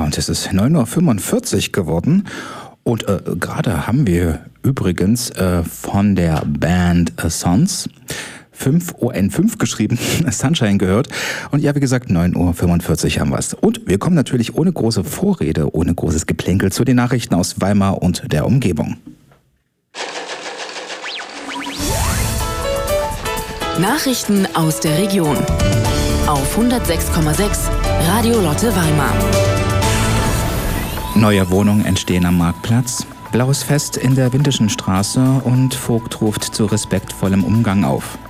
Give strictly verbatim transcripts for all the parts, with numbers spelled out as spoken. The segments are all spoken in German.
und es ist neun Uhr fünfundvierzig geworden und äh, gerade haben wir übrigens äh, von der Band äh, Sons fünf O N fünf geschrieben, Sunshine gehört und ja, wie gesagt, neun Uhr fünfundvierzig haben wir es. Und wir kommen natürlich ohne große Vorrede, ohne großes Geplänkel zu den Nachrichten aus Weimar und der Umgebung. Nachrichten aus der Region auf hundertsechs Komma sechs Radio Lotte Weimar. Neue Wohnungen entstehen am Marktplatz, blaues Fest in der Windischen Straße und Vogt ruft zu respektvollem Umgang auf.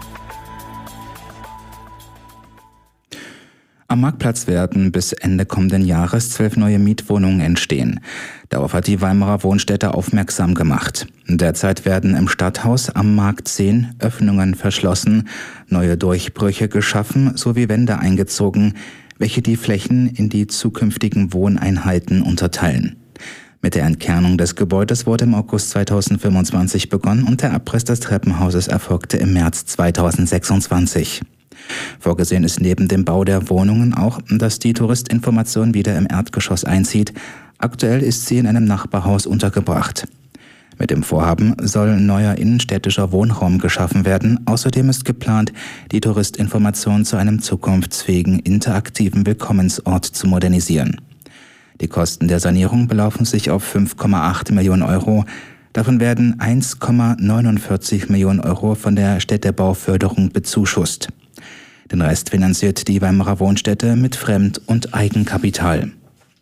Am Marktplatz werden bis Ende kommenden Jahres zwölf neue Mietwohnungen entstehen. Darauf hat die Weimarer Wohnstätte aufmerksam gemacht. Derzeit werden im Stadthaus am Markt zehn Öffnungen verschlossen, neue Durchbrüche geschaffen sowie Wände eingezogen, welche die Flächen in die zukünftigen Wohneinheiten unterteilen. Mit der Entkernung des Gebäudes wurde im August zweitausendfünfundzwanzig begonnen und der Abriss des Treppenhauses erfolgte im März zweitausendsechsundzwanzig. Vorgesehen ist neben dem Bau der Wohnungen auch, dass die Touristinformation wieder im Erdgeschoss einzieht. Aktuell ist sie in einem Nachbarhaus untergebracht. Mit dem Vorhaben soll neuer innenstädtischer Wohnraum geschaffen werden. Außerdem ist geplant, die Touristinformation zu einem zukunftsfähigen, interaktiven Willkommensort zu modernisieren. Die Kosten der Sanierung belaufen sich auf fünf Komma acht Millionen Euro. Davon werden eins Komma neunundvierzig Millionen Euro von der Städtebauförderung bezuschusst. Den Rest finanziert die Weimarer Wohnstätte mit Fremd- und Eigenkapital.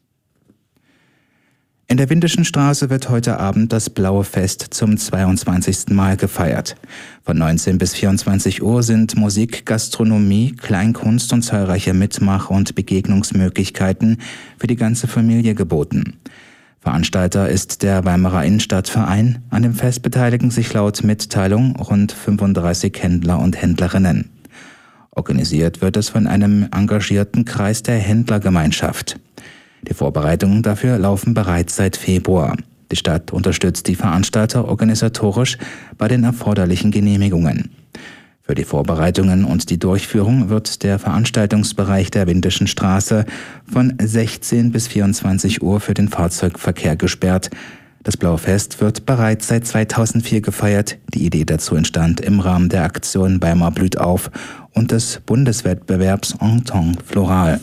In der Windischen Straße wird heute Abend das Blaue Fest zum zweiundzwanzigsten Mal gefeiert. Von neunzehn bis vierundzwanzig Uhr sind Musik, Gastronomie, Kleinkunst und zahlreiche Mitmach- und Begegnungsmöglichkeiten für die ganze Familie geboten. Veranstalter ist der Weimarer Innenstadtverein. An dem Fest beteiligen sich laut Mitteilung rund fünfunddreißig Händler und Händlerinnen. Organisiert wird es von einem engagierten Kreis der Händlergemeinschaft. Die Vorbereitungen dafür laufen bereits seit Februar. Die Stadt unterstützt die Veranstalter organisatorisch bei den erforderlichen Genehmigungen. Für die Vorbereitungen und die Durchführung wird der Veranstaltungsbereich der Windischen Straße von sechzehn bis vierundzwanzig Uhr für den Fahrzeugverkehr gesperrt. Das Blaue Fest wird bereits seit zweitausendvier gefeiert. Die Idee dazu entstand im Rahmen der Aktion Weimar blüht auf und des Bundeswettbewerbs Entente Floral.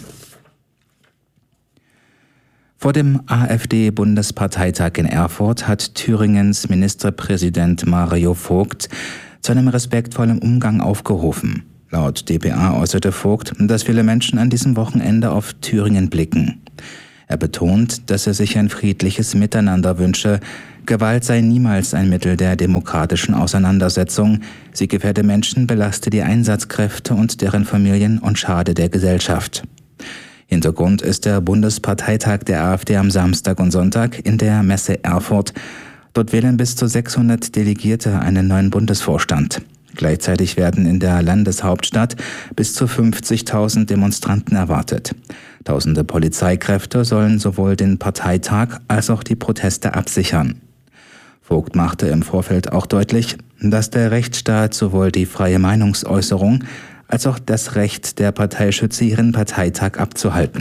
Vor dem AfD-Bundesparteitag in Erfurt hat Thüringens Ministerpräsident Mario Vogt zu einem respektvollen Umgang aufgerufen. Laut d p a äußerte Vogt, dass viele Menschen an diesem Wochenende auf Thüringen blicken. Er betont, dass er sich ein friedliches Miteinander wünsche. Gewalt sei niemals ein Mittel der demokratischen Auseinandersetzung. Sie gefährde Menschen, belaste die Einsatzkräfte und deren Familien und schade der Gesellschaft. Hintergrund ist der Bundesparteitag der AfD am Samstag und Sonntag in der Messe Erfurt. Dort wählen bis zu sechshundert Delegierte einen neuen Bundesvorstand. Gleichzeitig werden in der Landeshauptstadt bis zu fünfzigtausend Demonstranten erwartet. Tausende Polizeikräfte sollen sowohl den Parteitag als auch die Proteste absichern. Vogt machte im Vorfeld auch deutlich, dass der Rechtsstaat sowohl die freie Meinungsäußerung als auch das Recht der Partei schütze, ihren Parteitag abzuhalten.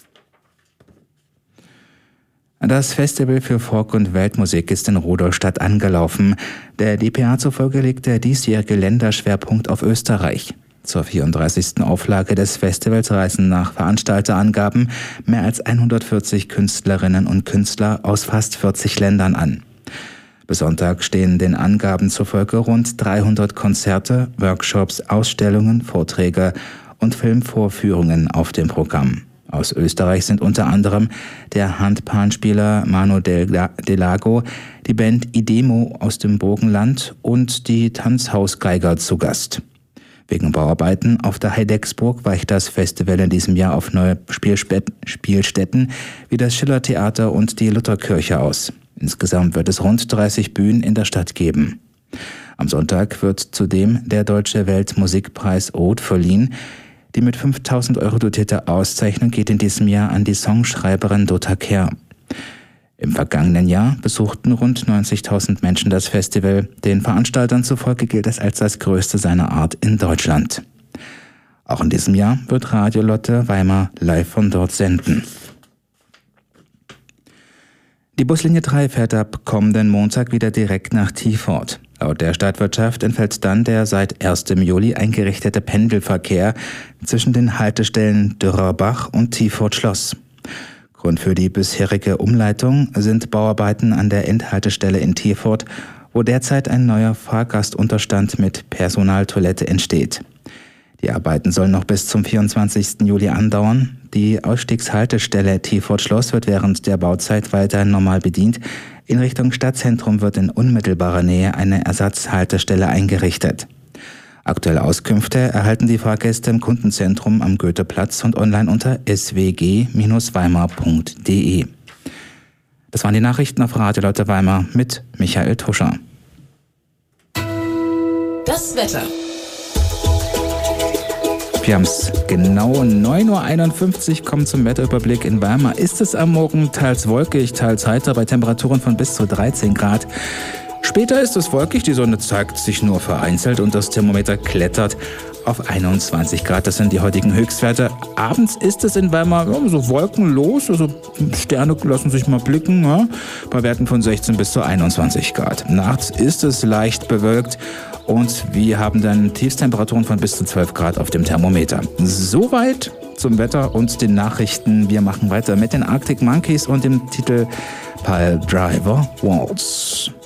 Das Festival für Folk- und Weltmusik ist in Rudolstadt angelaufen. Der d p a zufolge legt der diesjährige Länderschwerpunkt auf Österreich. Zur vierunddreißigsten Auflage des Festivals reisen nach Veranstalterangaben mehr als hundertvierzig Künstlerinnen und Künstler aus fast vierzig Ländern an. Bis Sonntag stehen den Angaben zufolge rund dreihundert Konzerte, Workshops, Ausstellungen, Vorträge und Filmvorführungen auf dem Programm. Aus Österreich sind unter anderem der Handpanspieler Manu Delago, die Band Idemo aus dem Burgenland und die Tanzhausgeiger zu Gast. Wegen Bauarbeiten auf der Heidecksburg weicht das Festival in diesem Jahr auf neue Spielstätten wie das Schillertheater und die Lutherkirche aus. Insgesamt wird es rund dreißig Bühnen in der Stadt geben. Am Sonntag wird zudem der Deutsche Weltmusikpreis Rot verliehen. Die mit fünftausend Euro dotierte Auszeichnung geht in diesem Jahr an die Songschreiberin Dota Kehr. Im vergangenen Jahr besuchten rund neunzigtausend Menschen das Festival. Den Veranstaltern zufolge gilt es als das größte seiner Art in Deutschland. Auch in diesem Jahr wird Radio Lotte Weimar live von dort senden. Die Buslinie drei fährt ab kommenden Montag wieder direkt nach Tiefort. Laut der Stadtwirtschaft entfällt dann der seit ersten Juli eingerichtete Pendelverkehr zwischen den Haltestellen Dürrerbach und Tiefort Schloss. Grund für die bisherige Umleitung sind Bauarbeiten an der Endhaltestelle in Tiefort, wo derzeit ein neuer Fahrgastunterstand mit Personaltoilette entsteht. Die Arbeiten sollen noch bis zum vierundzwanzigsten Juli andauern. Die Ausstiegshaltestelle Tiefort Schloss wird während der Bauzeit weiter normal bedient. In Richtung Stadtzentrum wird in unmittelbarer Nähe eine Ersatzhaltestelle eingerichtet. Aktuelle Auskünfte erhalten die Fahrgäste im Kundenzentrum am Goetheplatz und online unter s w g Bindestrich weimar punkt d e. Das waren die Nachrichten auf Radio Lotte Weimar mit Michael Tuscher. Das Wetter. Wir haben es genau neun Uhr einundfünfzig, kommen zum Wetterüberblick in Weimar. Ist es am Morgen teils wolkig, teils heiter bei Temperaturen von bis zu dreizehn Grad. Später ist es wolkig, die Sonne zeigt sich nur vereinzelt und das Thermometer klettert auf einundzwanzig Grad. Das sind die heutigen Höchstwerte. Abends ist es in Weimar ja, so wolkenlos, also Sterne lassen sich mal blicken, ja, bei Werten von sechzehn bis zu einundzwanzig Grad. Nachts ist es leicht bewölkt und wir haben dann Tiefstemperaturen von bis zu zwölf Grad auf dem Thermometer. Soweit zum Wetter und den Nachrichten. Wir machen weiter mit den Arctic Monkeys und dem Titel Pile Driver Waltz.